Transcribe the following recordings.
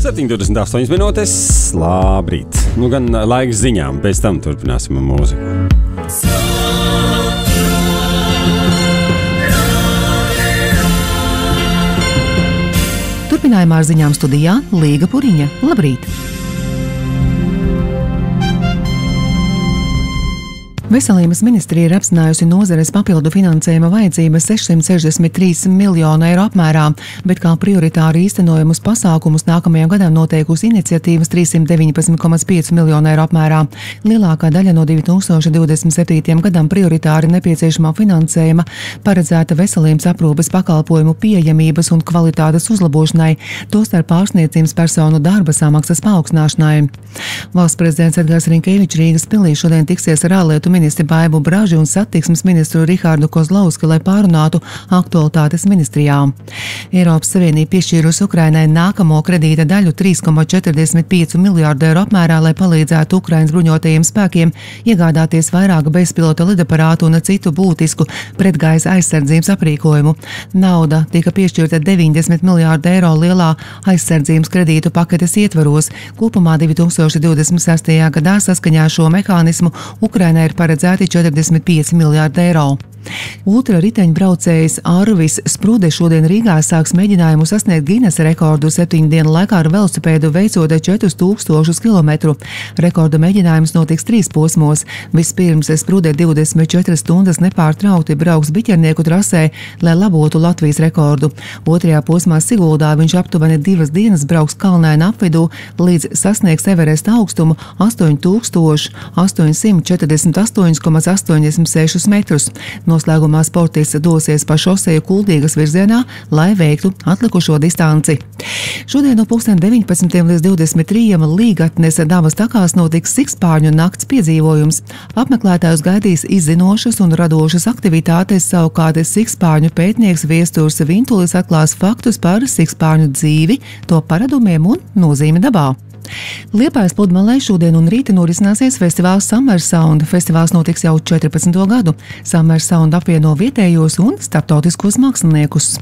7:28 minūtes. Labrīt. Nu gan laiks ziņām, pēc tam turpināsim ar mūziku. Turpinājumā ar ziņām studijā Līga Puriņa. Labrīt! Veselības ministrija ir apzinājusi nozares papildu finansējuma vajadzības 663 miljonu eiro apmērā, bet kā prioritāri īstenojumus pasākumus nākamajam gadam noteikusi iniciatīvas 319,5 miljonu eiro apmērā. Lielākā daļa no 2027. gadam prioritāri nepieciešamā finansējuma paredzēta veselības aprūpes pakalpojumu pieejamības un kvalitātes uzlabošanai, tostarp ārstniecības personu darba samaksas paaugstināšanai. Valsts prezidents Edgars Rinkēvičs Rīgas pilī šodien tiksies ar ārlietu ministri Baibu Braži un satiksmes ministru Rihardu Kozlausku, lai pārunātu aktualitātes ministrijā. Eiropas Savienība piešķīrusi Ukrainai nākamo kredīta daļu 3,45 miljārdu eiro apmērā, lai palīdzētu Ukrainas bruņotajiem spēkiem iegādāties vairāk bezpilota lidaparātu un citu būtisku pretgaisa aizsardzības aprīkojumu. Nauda tika piešķirta 90 miljārdu eiro lielā aizsardzības kredītu paketes ietvaros. Kopumā 2026. gadā saskaņā šo mehānismu Ukrainai ir paredzēti 45 miljārdi eiro. Ultra riteņbraucējs Arvis Sprude šodien Rīgā sāks mēģinājumu sasniegt Ginesa rekordu 7 dienu laikā ar velosipēdu veicot 4000 km. Rekorda mēģinājums notiks 3 posmos. Vispirms Sprude 24 stundas nepārtraukti brauks biķernieku trasē, lai labotu Latvijas rekordu. Otrajā posmā Siguldā viņš aptuveni 2 dienas brauks kalnaina apvidū, līdz sasniegs Everesta augstumu 8848,86 metrus. Noslēgumā sportists dosies pa šoseju Kuldīgas virzienā, lai veiktu atlikušo distanci. Šodien no 19. līdz 23. Līgatnes Davas takās notiks sikspārņu nakts piedzīvojums. Apmeklētājus gaidīs izzinošas un radošas aktivitātes, savukārt sikspārņu pētnieks Viesturs Vintulis atklās faktus par sikspārņu dzīvi, to paradumiem un nozīmi dabā. Liepājas pludmalē šodien un rīta norisināsies festivāls Summer Sound. Festivāls notiks jau 14. gadu. Summer Sound apvieno vietējos un starptautiskos māksliniekus.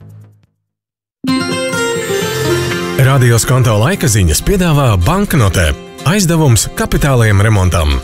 Radio Skonto laika ziņas piedāvā banknotē. Aizdevums kapitālajiem remontam.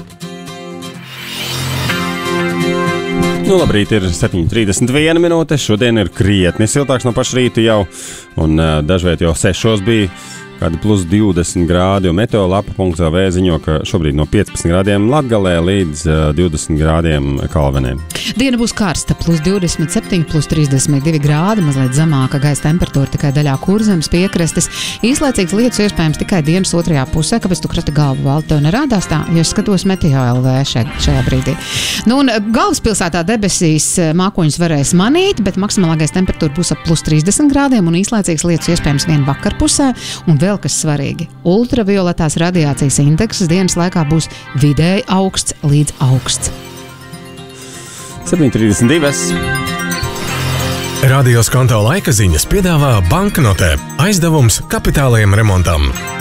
Nu, labrīt, ir 7:31 minūte. Šodien ir krietni siltāks no paša rīta jau, un dažviet jau 6 bija kādi plus 20 grādi, un meteolapa.lv ziņo, ka šobrīd no 15 grādiem Latgalē līdz 20 grādiem Kalvenēm. Diena būs karsta, plus 27, plus 32 grādi, mazliet zemāka gaisa temperatūra tikai daļā Kurzemes piekrastes. Īslaicīgs lietus iespējams tikai dienas otrajā pusē, kāpēc tu krati galvu valdi tev nerādās tā, ja es skatos Meteo.lv šajā brīdī. Nu, un galvaspilsētā debesīs mākoņus varēs manīt, bet maksimālā gaisa temperatūra būs ap plus 30 grādiem un īslaicīgs lietus iespējams vien vakarpusē, un vēl kas svarīgi, ultravioletās radiācijas indekss dienas laikā būs vidēji augsts līdz augsts. 7:32. Radio Skonto laika ziņas piedāvā banknotē. Aizdevums kapitālajiem remontam.